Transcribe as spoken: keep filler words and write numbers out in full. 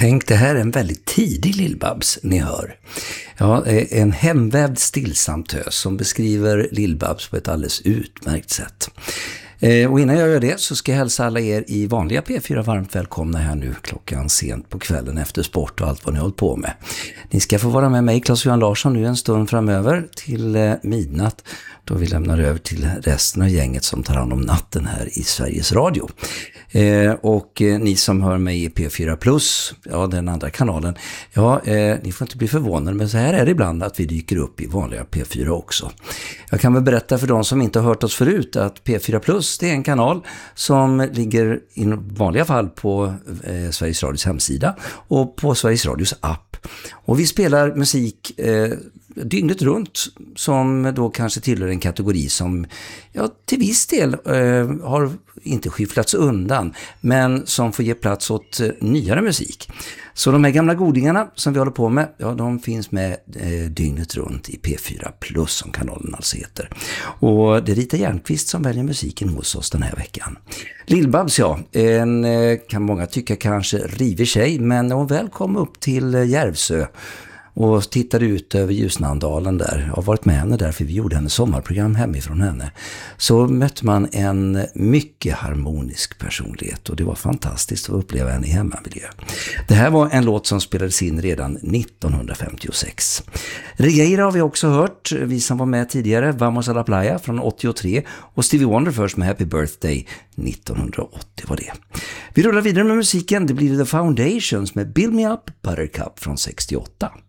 Tänk, det här är en väldigt tidig Lill-Babs ni hör. Ja, en hemvävd stillsam tös som beskriver Lill-Babs på ett alldeles utmärkt sätt. Och innan jag gör det så ska jag hälsa alla er i vanliga P fyra varmt välkomna här nu klockan sent på kvällen efter sport och allt vad ni har hållit på med. Ni ska få vara med mig, Claes-Johan Larsson, nu en stund framöver till midnatt då vi lämnar över till resten av gänget som tar hand om natten här i Sveriges Radio. Eh, och eh, ni som hör mig i P fyra plus, ja den andra kanalen, ja eh, ni får inte bli förvånade, men så här är det ibland att vi dyker upp i vanliga P fyra också. Jag kan väl berätta för de som inte har hört oss förut att P fyra plus det är en kanal som ligger i vanliga fall på eh, Sveriges Radios hemsida och på Sveriges Radios app. Och vi spelar musik eh, dygnet runt som då kanske tillhör en kategori som ja, till viss del eh, har inte skifflats undan men som får ge plats åt eh, nyare musik. Så de här gamla godingarna som vi håller på med, ja de finns med eh, dygnet runt i P fyra plus som kanalen alltså heter. Och det är Rita Järnqvist som väljer musiken hos oss den här veckan. Lill-Babs, ja, en eh, kan många tycka kanske rivig tjej, men när hon väl kom upp till eh, Järvsö och tittade ut över Ljusnandalen där, jag har varit med henne där för vi gjorde en sommarprogram hemifrån henne, så mötte man en mycket harmonisk personlighet och det var fantastiskt att uppleva henne i hemmamiljö. Det här var en låt som spelades in redan nittonhundrafemtiosex. Regeira har vi också hört, vi som var med tidigare, Vamos a la Playa från åttiotre och Stevie Wonder först med Happy Birthday nittonhundraåttio var det. Vi rullar vidare med musiken, det blir The Foundations med Build Me Up Buttercup från sextioåtta.